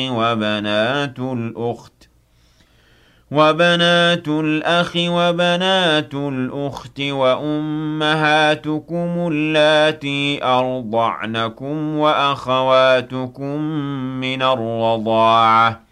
وبنات الأخ وبنات الأخت وأمهاتكم اللاتي أرضعنكم وأخواتكم من الرضاعة